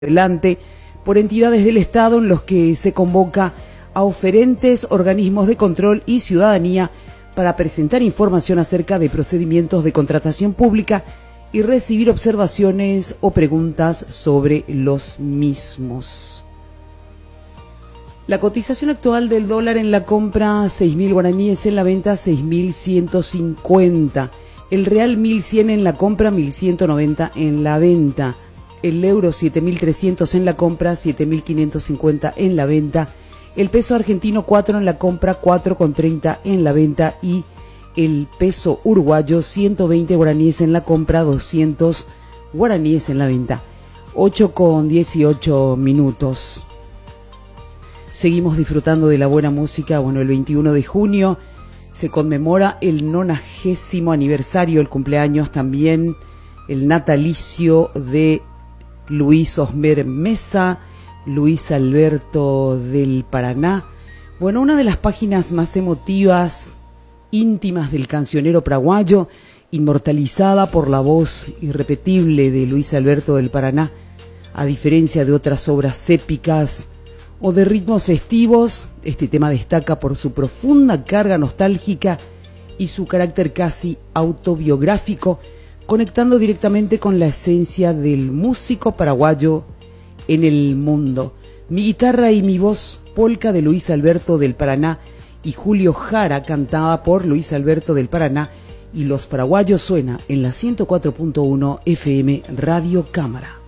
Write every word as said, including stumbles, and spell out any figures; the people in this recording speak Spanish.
adelante por entidades del Estado en los que se convoca a oferentes, organismos de control y ciudadanía para presentar información acerca de procedimientos de contratación pública y recibir observaciones o preguntas sobre los mismos. La cotización actual del dólar en la compra seis mil guaraníes, en la venta seis mil ciento cincuenta. El real mil cien en la compra, mil ciento noventa en la venta. El euro siete mil trescientos en la compra, siete mil quinientos cincuenta en la venta. El peso argentino cuatro en la compra, cuatro con treinta en la venta. Y el peso uruguayo ciento veinte guaraníes en la compra, doscientos guaraníes en la venta. ocho con dieciocho minutos. Seguimos disfrutando de la buena música. Bueno, el veintiuno de junio se conmemora el nonagésimo aniversario, el cumpleaños también, el natalicio de Luis Osmer Mesa, Luis Alberto del Paraná. Bueno, una de las páginas más emotivas, íntimas del cancionero paraguayo, inmortalizada por la voz irrepetible de Luis Alberto del Paraná, a diferencia de otras obras épicas o de ritmos festivos. Este tema destaca por su profunda carga nostálgica y su carácter casi autobiográfico, conectando directamente con la esencia del músico paraguayo en el mundo. Mi guitarra y mi voz, polca de Luis Alberto del Paraná y Julio Jara, cantada por Luis Alberto del Paraná y Los Paraguayos, suena en la ciento cuatro punto uno F M Radio Cámara.